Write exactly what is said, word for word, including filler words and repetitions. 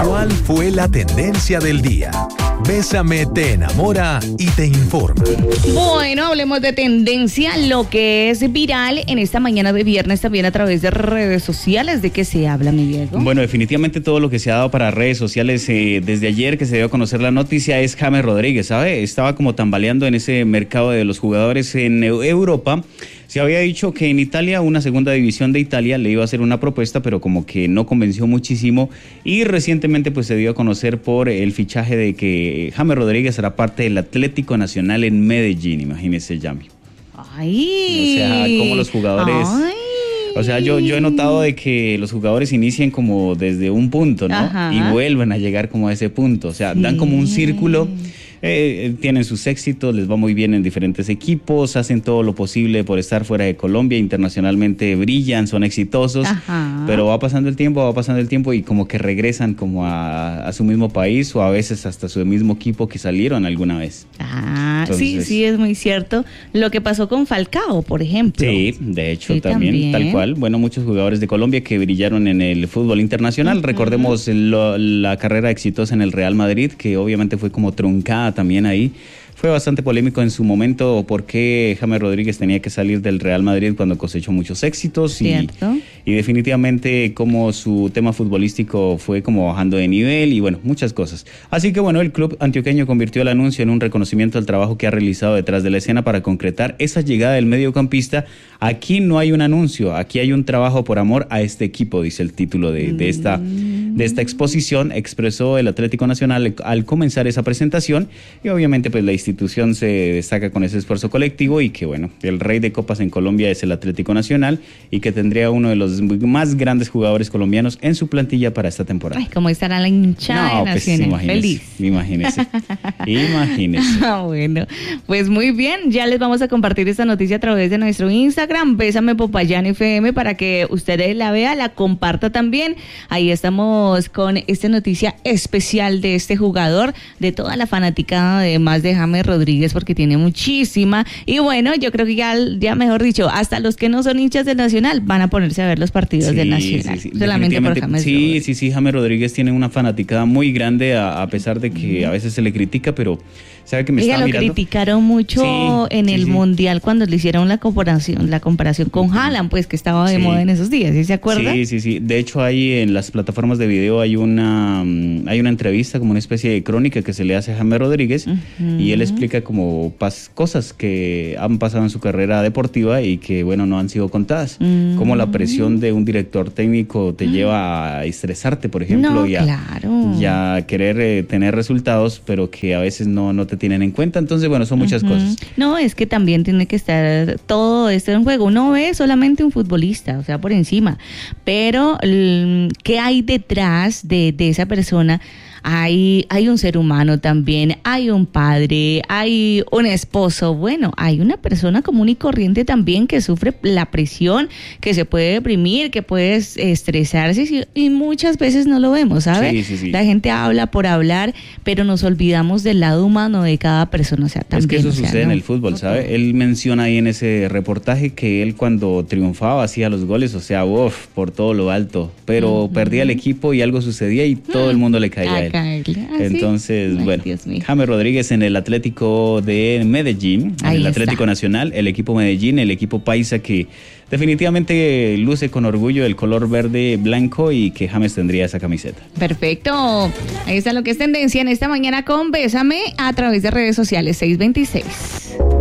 ¿Cuál fue la tendencia del día? Bésame te enamora y te informa. Bueno, hablemos de tendencia, lo que es viral en esta mañana de viernes también a través de redes sociales. ¿De qué se habla, mi Diego? Bueno, definitivamente todo lo que se ha dado para redes sociales eh, desde ayer que se dio a conocer la noticia es James Rodríguez, ¿sabe? Estaba como tambaleando en ese mercado de los jugadores en Europa. Se había dicho que en Italia, una segunda división de Italia, le iba a hacer una propuesta, pero como que no convenció muchísimo. Y recientemente pues se dio a conocer por el fichaje de que James Rodríguez será parte del Atlético Nacional en Medellín, imagínese, Yami. Ay. O sea, como los jugadores... Ay. O sea, yo, yo he notado de que los jugadores inician como desde un punto, ¿no? Ajá. Y vuelven a llegar como a ese punto. O sea, sí. Dan como un círculo... Eh, tienen sus éxitos, les va muy bien en diferentes equipos, hacen todo lo posible por estar fuera de Colombia, internacionalmente brillan, son exitosos. Ajá. Pero va pasando el tiempo, va pasando el tiempo y como que regresan como a, a su mismo país o a veces hasta su mismo equipo que salieron alguna vez. Ah, Entonces, sí, sí, es muy cierto. Lo que pasó con Falcao, por ejemplo. Sí, de hecho, sí, también, también, tal cual. Bueno, muchos jugadores de Colombia que brillaron en el fútbol internacional. Uh-huh. Recordemos lo, la carrera exitosa en el Real Madrid, que obviamente fue como truncada también ahí. Fue bastante polémico en su momento por qué James Rodríguez tenía que salir del Real Madrid cuando cosechó muchos éxitos y, y definitivamente como su tema futbolístico fue como bajando de nivel y bueno, muchas cosas. Así que bueno, el club antioqueño convirtió el anuncio en un reconocimiento al trabajo que ha realizado detrás de la escena para concretar esa llegada del mediocampista. Aquí no hay un anuncio, aquí hay un trabajo por amor a este equipo, dice el título de, de, esta, de esta exposición, expresó el Atlético Nacional al comenzar esa presentación y obviamente pues la institución se destaca con ese esfuerzo colectivo y que bueno, el rey de copas en Colombia es el Atlético Nacional y que tendría uno de los más grandes jugadores colombianos en su plantilla para esta temporada. Ay, ¿cómo estará la hinchada no, de pues, Nacional? imagínese, Feliz. Imagínese, imagínese. Ah, bueno, pues muy bien, ya les vamos a compartir esta noticia a través de nuestro Instagram, Bésame Popayán F M, para que ustedes la vean, la comparta también. Ahí estamos con esta noticia especial de este jugador, de toda la fanaticada, además de James Rodríguez, porque tiene muchísima. Y bueno, yo creo que ya, ya mejor dicho, hasta los que no son hinchas del Nacional van a ponerse a ver los partidos sí, del Nacional. Sí, sí, solamente por James sí, Rodríguez. Sí, sí, James Rodríguez tiene una fanaticada muy grande, a, a pesar de que a veces se le critica, pero sabe que me Ella está lo mirando. criticaron mucho sí, en sí, el sí. Mundial cuando le hicieron la comparación, la comparación con Haaland, pues que estaba de sí. moda en esos días, ¿sí se acuerda? Sí, sí, sí. De hecho, ahí en las plataformas de video hay una hay una entrevista, como una especie de crónica que se le hace a James Rodríguez uh-huh. y él explica como pas- cosas que han pasado en su carrera deportiva y que, bueno, no han sido contadas. Uh-huh. Como la presión de un director técnico te uh-huh. lleva a estresarte, por ejemplo, no, y, a, claro. y a querer eh, tener resultados, pero que a veces no, no te tienen en cuenta. Entonces, bueno, son muchas uh-huh. cosas. No, es que también tiene que estar todo esto en juego. Uno ve solamente un futbolista, o sea, por encima, pero ¿qué hay detrás de, de esa persona? Hay, hay un ser humano también, hay un padre, hay un esposo, bueno, hay una persona común y corriente también que sufre la presión, que se puede deprimir, que puede estresarse y muchas veces no lo vemos, ¿sabes? Sí, sí, sí. La gente habla por hablar, pero nos olvidamos del lado humano de cada persona, o sea, también. Es que eso o sea, sucede ¿no? en el fútbol, ¿sabe? Él menciona ahí en ese reportaje que él cuando triunfaba hacía los goles, o sea, uff, por todo lo alto, pero uh-huh. perdía el equipo y algo sucedía y todo uh-huh. el mundo le caía a él. Ah, Entonces, ¿sí? bueno, Ay, James Rodríguez en el Atlético de Medellín, en el Atlético está. Nacional, el equipo Medellín, el equipo paisa que definitivamente luce con orgullo el color verde blanco y que James tendría esa camiseta. Perfecto, ahí está lo que es tendencia en esta mañana con Bésame a través de redes sociales seis veintiséis.